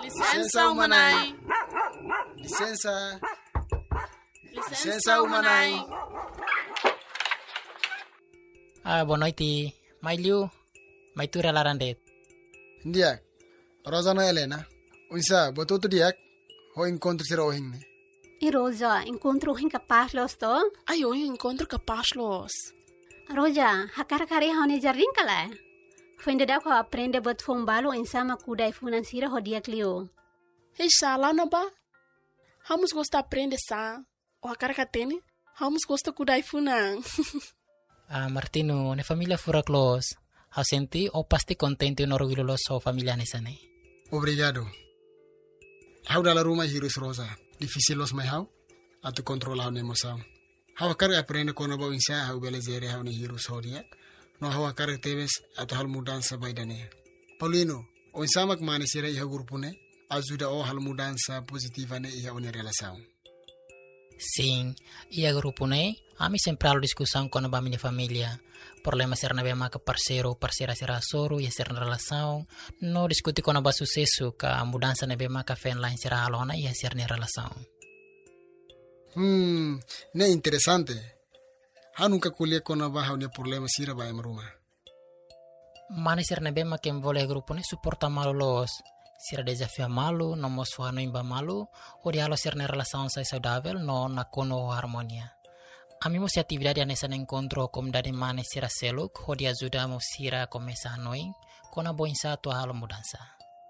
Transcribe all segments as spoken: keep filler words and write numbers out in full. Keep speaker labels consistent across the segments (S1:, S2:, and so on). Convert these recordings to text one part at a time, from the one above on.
S1: Licença umanai.
S2: Licença.
S1: Licença umanai.
S3: Ah, boa noite. Mai Liu, mai tu relarandet.
S2: Ndiak. Rosa na Helena. Unsa, boto tu diak. Ho encontro sira ohing ne.
S4: E Rosa, encontro hin capaz los to?
S1: Ai, eu encontro capaz los.
S4: Rosa, hakar kari haune jarring kala. Fende da ko aprende bot fombalo insama kudai financiera ho dia clio.
S1: Hei, lá na ba? Vamos gostar aprender sa. O a cara que tem, vamos gostar kudai funang.
S3: Ah, Martino, ne família fura close. Ha senti o pasti contente no orgulho los so família nesane.
S2: Obrigado. Hau dala rumah hirus Rosa. Difícil los mai hau. Atu kontrol hau ne emoção. Hau akar aprende kono ba insa hau belezere hau ne hirus ho dia. No hau akar tebes atu hal mudança baidane. Paulino, o insamak mani sira iha grupune. Ajuda o hal mudança positiva ne iha une relação.
S3: Sim, ia grupo ne, ami sempre halo discussão com a minha família. Problema ser na bema que parceiro, parceira será soro, ia ser na relação. No discutir com a sucesso que a mudança na bema que fen lá será alona ia ser na relação.
S2: Hmm, ne interessante. Ha nunca colhe com a barra ne problema sira ba em Roma.
S3: Mane ser na bema que envolve grupo ne suporta malo los. Sira desafio malu, no mosuha no imba malu, o dialo ser na relação sai saudável, no na kono harmonia. Ami mo si atividade nessa encontro com dari mane sira seluk, o dia ajuda mo sira começar noin, kona boin sa tua halo mudança.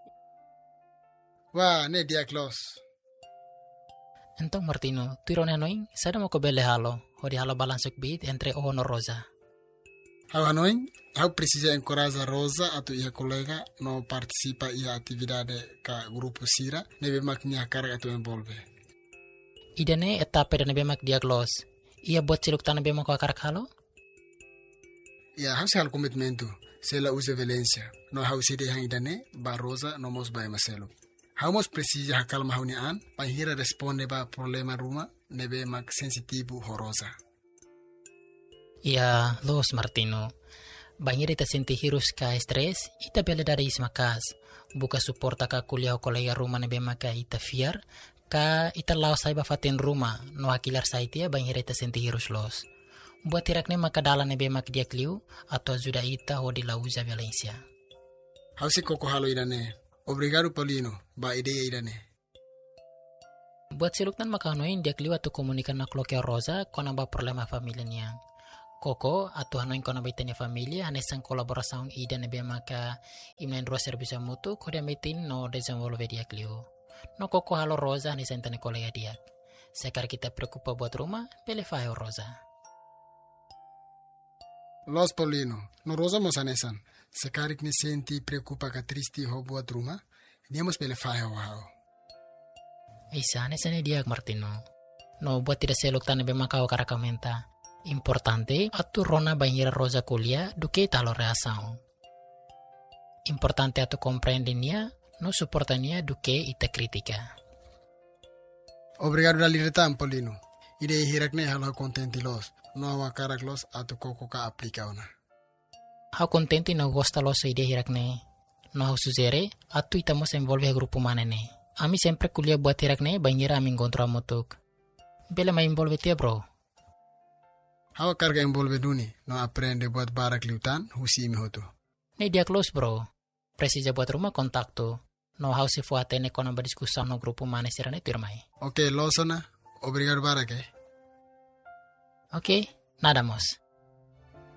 S2: Wah, ne dia close.
S3: Então Martino, tu irone noin, sada mo ko bele halo, o di halo balansuk bit entre o no Rosa.
S2: Hau anoin, hau precisa encorajar Rosa atau ia colega no participa ia atividade ka grupo sira, nebe maknya karga atau envolve.
S3: Idane etapa dan nebe mak diaglos. Ia buat siluk tanah nebe mak akarak halo?
S2: Ya, hau hal komitmentu, sela usa violência. No hau sede hang idane, ba Rosa no mos ba maselo. Hau mos precisa hakal mahuni an, pa hira responde ba problema ruma, nebe mak sensitivo ho Rosa.
S3: Ia, los Martino. Banhir ita senti hirus ka stres, ita bela dari ismakas. Buka suporta ka kuliah o kolega rumah nebe maka ita fiar, ka ita lao saiba fatin rumah, no hakilar saitia banhir ita senti hirus los. Buat tirak ne maka dala nebe mak dia kliu, atau ajuda ita ho di lauza violência.
S2: Hau si koko halo idane. Obrigado Paulino, ba ideia idane.
S3: Buat siluktan maka noin dia kliu atau komunikan na kloke Rosa kona ba problema familia niang. Koko atau hanoin kona baitanya familia hanesan kolaboração ida nebe maka imnen dua serviço mutu kode metin no desenvolve dia kliu. No koko halo Rosa hanesan tane kolega dia. Sekar kita preocupa buat rumah, pele faio Rosa.
S2: Los Paulino, no Rosa mos hanesan. Sekarik ni senti preocupa ka tristi ho buat rumah, niamos pele faio hao.
S3: Isa hanesan dia Martino. No buat tidak seluk tane be maka o karakamenta. Importante atu rona banhira Rosa kuliah duke talo reação. Importante atu compreendinia, no suportania duke ita kritika.
S2: Obrigado dali retam Paulino. Ide hirakne halo contenti los, no awa karak los atu koko ka aplika ona.
S3: Hau contenti no gosta los ide hirakne. No hau suzere, atu ita mos envolve grupo manene. Ami sempre kuliah buat hirakne banhira ami encontro amutuk. Bela ma envolve tia bro.
S2: Hau carga envolve duni, no aprende buat barak liutan, husi imi hotu.
S3: Ne dia close bro. Precisa buat rumah kontaktu. No hau si fuate ne kono berdiskusan no grupo mane sirane turmai.
S2: Ok, losona. Obrigado barak eh.
S3: Ok, nada mos.